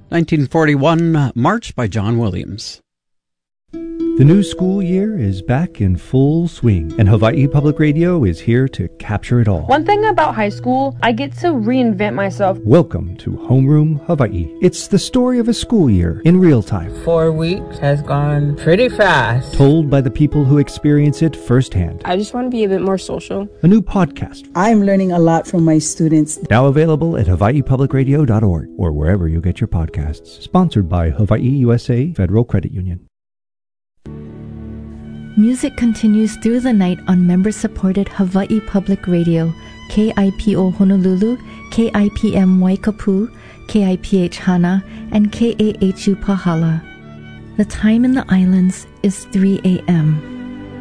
1941, March by John Williams. The new school year is back in full swing, and Hawaii Public Radio is here to capture it all. One thing about high school, I get to reinvent myself. Welcome to Homeroom Hawaii. It's the story of a school year in real time. 4 weeks has gone pretty fast. Told by the people who experience it firsthand. I just want to be a bit more social. A new podcast. I'm learning a lot from my students. Now available at hawaiipublicradio.org or wherever you get your podcasts. Sponsored by Hawaii USA Federal Credit Union. Music continues through the night on member-supported Hawaii Public Radio, KIPO Honolulu, KIPM Waikapu, KIPH Hana, and KAHU Pahala. The time in the islands is 3 a.m.